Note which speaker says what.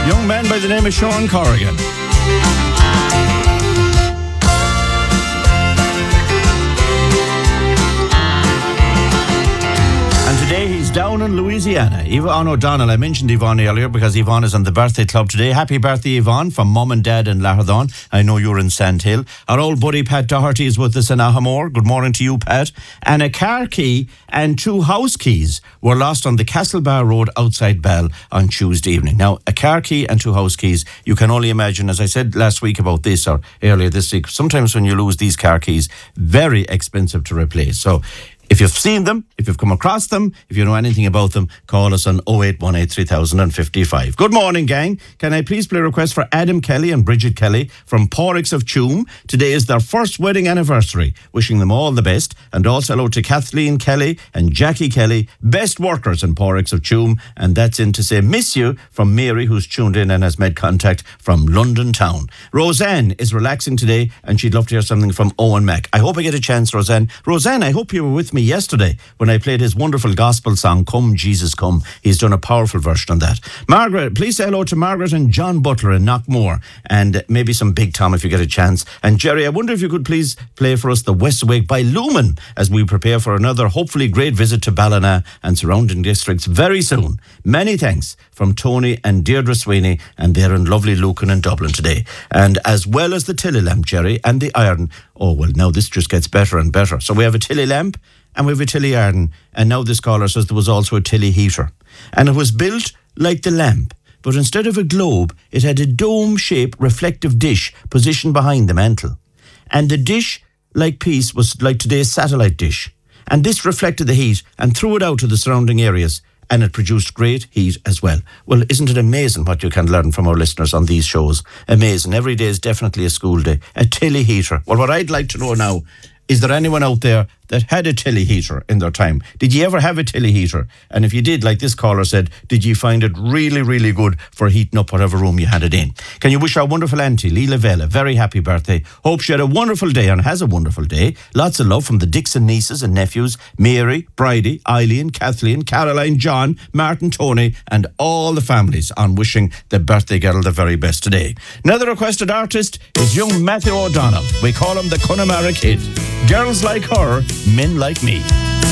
Speaker 1: Young man by the name of Sean Corrigan. And today he's down in Louisiana. Yvonne O'Donnell. I mentioned Yvonne earlier because Yvonne is on the birthday club today. Happy birthday, Yvonne, from Mum and Dad in Laherdon. I know you're in Sandhill. Our old buddy Pat Doherty is with us in Ahamore. Good morning to you, Pat. And a car key and 2 house keys were lost on the Castlebar Road outside Bell on Tuesday evening. Now, a car key and 2 house keys, you can only imagine, as I said last week about this, or earlier this week, sometimes when you lose these car keys, very expensive to replace. So, if you've seen them, if you've come across them, if you know anything about them, call us on 0818 3055. Good morning, gang. Can I please play a request for Adam Kelly and Bridget Kelly from Porricks of Tuam? Today is their first wedding anniversary. Wishing them all the best. And also hello to Kathleen Kelly and Jackie Kelly, best workers in Porricks of Tuam. And that's in to say miss you from Mary, who's tuned in and has made contact from London town. Roseanne is relaxing today and she'd love to hear something from Owen Mack. I hope I get a chance, Roseanne. Roseanne, I hope you were with me yesterday when I played his wonderful gospel song, Come Jesus Come. He's done a powerful version on that. Margaret, please say hello to Margaret and John Butler in Knockmore, and maybe some Big Tom if you get a chance. And Jerry, I wonder if you could please play for us the Westawake by Lumen as we prepare for another hopefully great visit to Ballina and surrounding districts very soon. Many thanks from Tony and Deirdre Sweeney, and they're in lovely Lucan in Dublin today. And as well as the Tilly lamp, Jerry, and the iron. Oh, well, now this just gets better and better. So we have a Tilly lamp and we have a Tilly iron. And now this caller says there was also a Tilly heater. And it was built like the lamp, but instead of a globe, it had a dome-shaped reflective dish positioned behind the mantle. And the dish-like piece was like today's satellite dish. And this reflected the heat and threw it out to the surrounding areas. And it produced great heat as well. Well, isn't it amazing what you can learn from our listeners on these shows? Amazing. Every day is definitely a school day. A Tilly heater. Well, what I'd like to know now, is there anyone out there that had a Tilly heater in their time? Did you ever have a Tilly heater? And if you did, like this caller said, did you find it really, really good for heating up whatever room you had it in? Can you wish our wonderful auntie, Leela Vela, a very happy birthday? Hope she had a wonderful day and has a wonderful day. Lots of love from the Dixon nieces and nephews, Mary, Bridie, Eileen, Kathleen, Caroline, John, Martin, Tony, and all the families on wishing the birthday girl the very best today. Another requested artist is young Matthew O'Donnell. We call him the Connemara Kid. Girls like her, men like me.